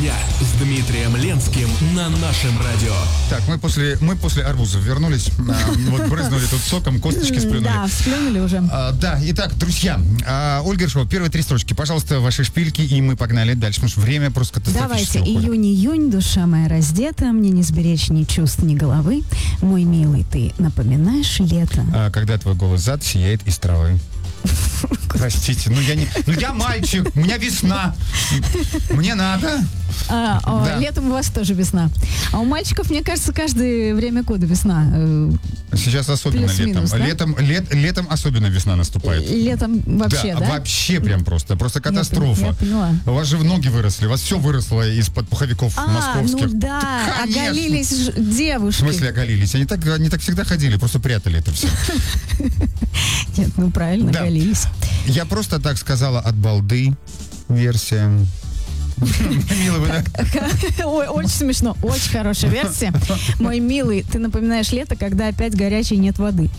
дня с Дмитрием Ленским на нашем радио. Так, мы после арбузов вернулись, вот брызнули тут соком, косточки сплюнули. Да, сплюнули уже. Да, итак, друзья, Ольга Ершова, первые 3 строчки, пожалуйста, ваши шпильки, и мы погнали дальше, потому что время просто катастрофически Давайте, уходит. июнь, душа моя раздета, мне не сберечь ни чувств, ни головы. Мой милый, ты напоминаешь лето. Когда твой голос зад сияет из травы. Простите, я мальчик, у меня весна, мне надо. Да. Летом у вас тоже весна. А у мальчиков, мне кажется, каждое время года весна. Сейчас особенно Плюс-минус, летом. да? Летом особенно весна наступает. Летом вообще, да? Вообще прям просто катастрофа. Я поняла. У вас же ноги выросли, у вас все выросло из-под пуховиков московских. Ну да, Конечно. оголились девушки. В смысле оголились? Они так всегда ходили, просто прятали это все. Нет, ну правильно, Да. оголились. Я просто так сказала от балды версия. Милый, вы Ой, очень смешно, очень хорошая версия. Мой милый, ты напоминаешь лето, когда опять горячей нет воды.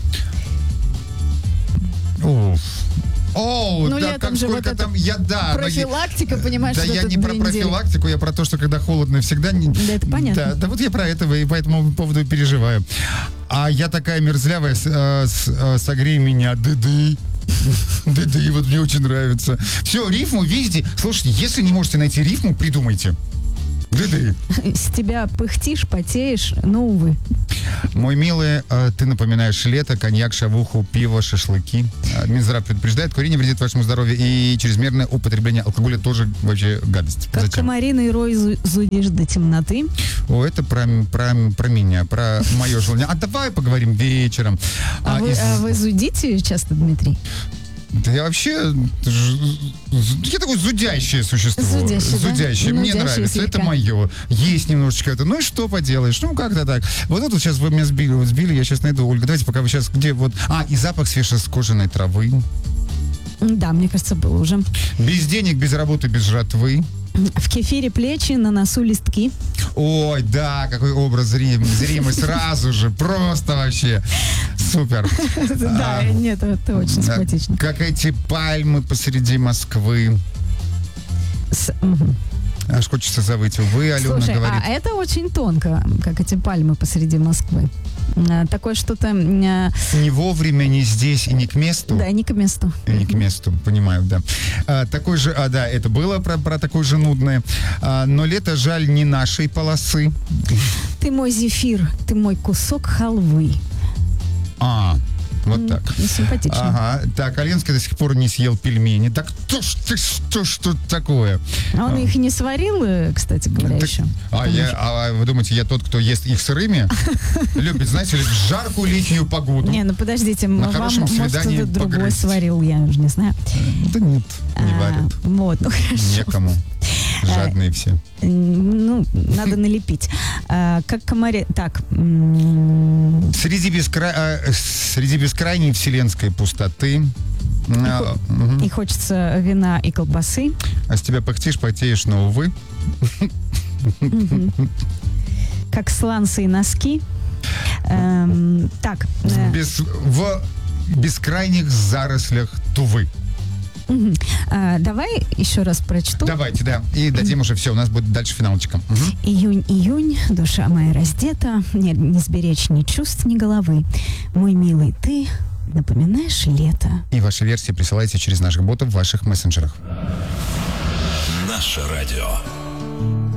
Да, летом же сколько вот там, профилактика, понимаешь, да, что я тут не про 2 недели. профилактику, я про то, что когда холодно, всегда не... Да, это понятно. Да, вот я про это и по этому поводу переживаю. А я такая мерзлявая, согрей меня, ды-ды. Ды-ды, вот мне очень нравится. Все, рифму видите? Слушайте, если не можете найти рифму, придумайте. Ды-ды. С тебя пыхтишь, потеешь, но, увы. Мой милый, ты напоминаешь лето, коньяк, шавуху, пиво, шашлыки. Минздрав предупреждает, курение вредит вашему здоровью, и чрезмерное употребление алкоголя тоже вообще гадость. Как комариный рой зудишь до темноты. Это про меня, про мое желание. А давай поговорим вечером. Вы зудите часто, Дмитрий? Да я вообще... Я такое зудящее существо. Зудящее, да? Мне нравится. Слегка. Это мое. Есть немножечко это. Ну и что поделаешь? Ну как-то так. Вот тут сейчас вы меня сбили. Я сейчас найду. Ольга, давайте пока вы сейчас... Где вот... И запах свежескошенной травы. Да, мне кажется, было уже. Без денег, без работы, без жратвы. В кефире плечи, на носу листки. Ой, да, какой образ зримый сразу же. Просто вообще супер. Да, нет, это очень симпатично. Как эти пальмы посреди Москвы. Аж хочется завыть. Увы, Алена Слушай, говорит. это очень тонко, как эти пальмы посреди Москвы. Такое что-то... Не вовремя, не здесь и не к месту. Да, не к месту. И не к месту, понимаю, да. Такой же, да, это было про такое же нудное. Но лето, жаль, не нашей полосы. Ты мой зефир, ты мой кусок халвы. Вот так. Симпатично. Ага. Так, Оленский до сих пор не съел пельмени. Так что ж тут такое? А он их и не сварил, кстати говоря, еще. Вы думаете, я тот, кто ест их сырыми? Любит, знаете, в жаркую летнюю погоду. Не, ну подождите, На вам, хорошем может, свидании кто-то другой погрызть. сварил, я уже не знаю. Да нет, не варят. Вот, ну хорошо. Некому. Жадные все. Ну, надо налепить. Как комаре... Так. Среди бескрайней вселенской пустоты. И хочется вина и колбасы. А с тебя пыхтишь, потеешь, но, увы. Как сланцы и носки. Так. В бескрайних зарослях Тувы. Давай еще раз прочту. Давайте, да. И дадим уже все. У нас будет дальше финалочка. Июнь, душа моя раздета, мне не сберечь ни чувств, ни головы. Мой милый, ты напоминаешь лето. И ваши версии присылайте через наших ботов в ваших мессенджерах. Наше радио.